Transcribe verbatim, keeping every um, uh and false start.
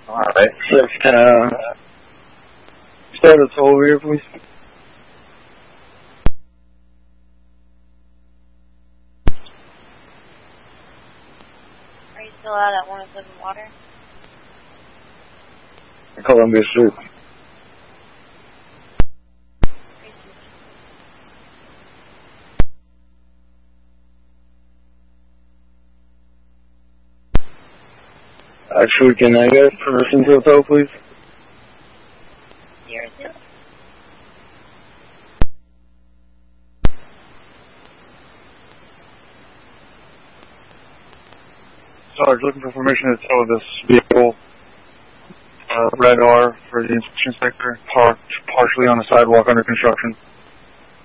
Alright, six ten. Start us over here, please. Are you still out at one oh seven Water? Columbia Street. Actually, can I get permission to hotel, please? Zero two. Sarge, looking for permission to tow this vehicle, uh, Red R, for the inspection sector, parked partially on the sidewalk under construction.